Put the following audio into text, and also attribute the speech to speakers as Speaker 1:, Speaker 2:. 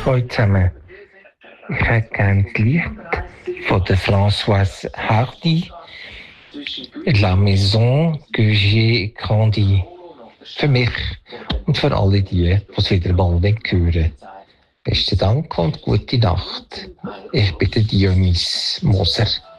Speaker 1: euch zusammen. Ich hätte gerne das Lied von der Françoise Hardy, La Maison que j'ai grandi. Für mich und für alle die es wieder mal hören. Besten Dank und gute Nacht. Ich bin der Dionys Moser.